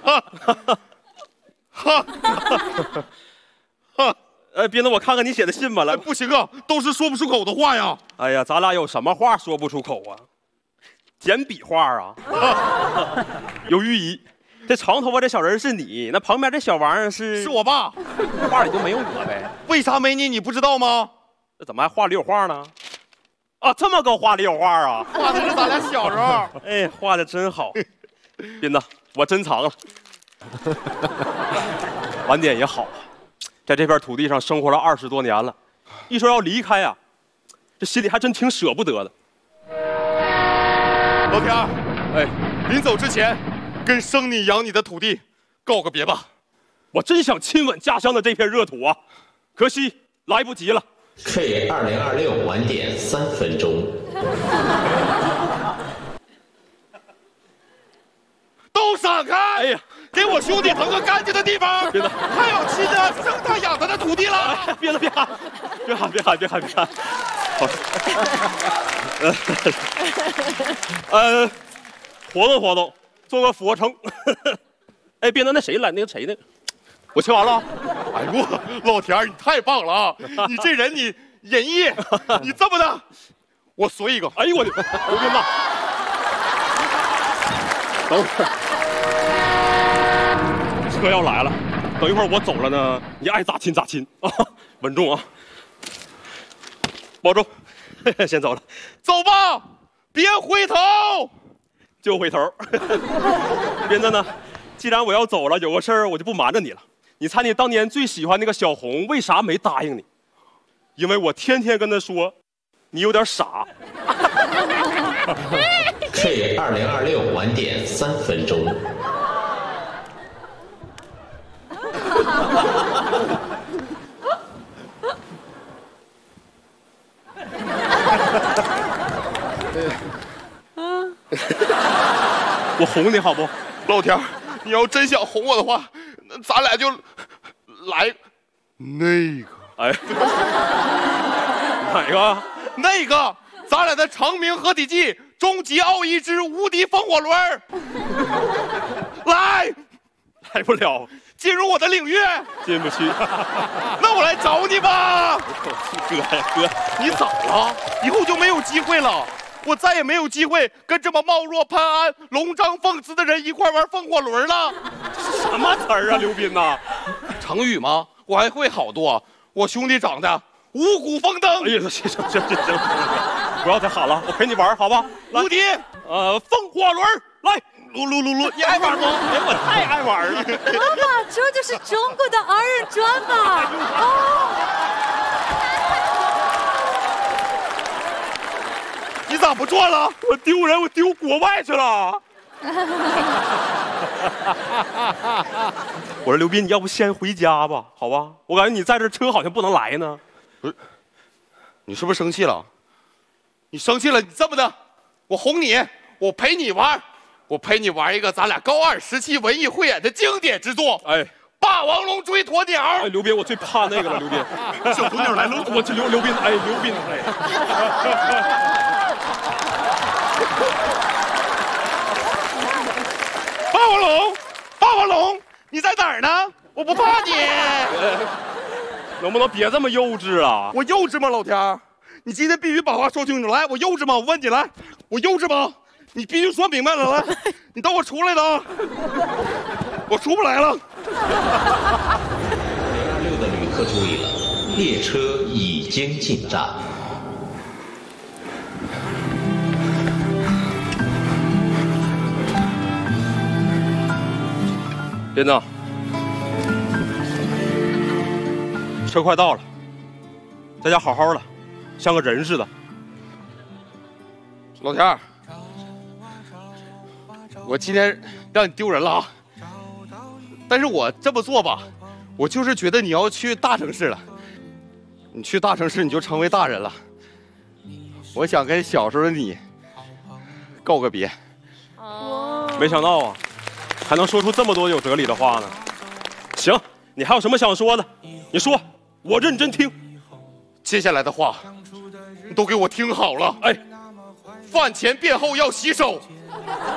斌子，我看看你写的信吧。来， 不行啊，都是说不出口的话呀。 哎呀，咱俩有什么话说不出口啊？简笔画啊，有寓意。这长头发这小人是你，那旁边这小玩意儿是我爸。 画里就没有我呗？ 为啥没你？你不知道吗？ 这怎么还画里有画呢？啊，这么高画里有画啊？ 画的是咱俩小时候。 哎，画的真好。斌子，我珍藏了。晚点也好，在这片土地上生活了20多年了，一说要离开啊，这心里还真挺舍不得的。 老田，哎，临走之前，跟生你养你的土地告个别吧。 我真想亲吻家乡的这片热土啊，可惜来不及了。 K2026晚点3分钟。 都闪开！ 哎呀， 给我兄弟腾个干净的地方。别他要亲的生他养他的土地了。 哎、别喊！好，活动活动，做个俯卧撑。哎，别的那谁来？那个谁呢？我切完了。 哎呦，老田，你太棒了啊！你这人你仁义，你这么的，我随一个。 哎呦我的，刘斌呐，等会儿车要来了，等一会儿我走了呢，你爱咋亲咋亲啊，稳重啊，保重。先走了， 走吧，别回头， 就回头。斌子呢？既然我要走了，有个事儿我就不瞒着你了。你猜你当年最喜欢那个小红为啥没答应你？因为我天天跟她说，你有点傻。 K2026晚点3分钟。 我哄你好不？ 老田，你要真想哄我的话，那咱俩就来那个。 哎，哪个？ 那个，咱俩的成名合体技终极奥义之无敌风火轮。来不了， 进入我的领域。 进不去。 那我来找你吧。 哥呀哥， 你咋了？以后就没有机会了。我再也没有机会跟这么貌若潘安、龙章凤姿的人一块玩风火轮了。 什么词儿啊，刘斌呐？ 成语吗？我还会好多。我兄弟长得五谷丰登。 哎呀，行，不要再喊了，我陪你玩，好吧？ 无敌， 风火轮，来， 噜，你爱玩吗？ 哎，我太爱玩了。 妈妈，这就是中国的二人转嘛！ 你咋不转了？ 我丢人，我丢国外去了。我说刘斌，你要不先回家吧，好吧？我感觉你在这车好像不能来呢。 不是，你是不是生气了？你生气了，你这么的，我哄你，我陪你玩，我陪你玩一个咱俩高2时期文艺汇演的经典之作。 哎， 霸王龙追鸵鸟。 哎，刘斌，我最怕那个了，刘斌。 小鸵鸟来了， 我这刘斌，哎，刘斌，哎。 霸王龙，你在哪儿呢？我不怕你。 能不能别这么幼稚啊？ 我幼稚吗，老田？你今天必须把话说清楚。来，我幼稚吗？我问你，来，我幼稚吗？你必须说明白了。来，你等我出来的啊！我出不来了。 026的旅客注意了，列车已经进站。 斌子，车快到了，在家好好的，像个人似的。 老田，我今天让你丢人了啊！但是我这么做吧，我就是觉得你要去大城市了，你去大城市你就成为大人了。我想跟小时候的你告个别。 没想到啊，还能说出这么多有哲理的话呢。行，你还有什么想说的？你说，我认真听。 接下来的话，你都给我听好了。 哎， 饭前便后要洗手。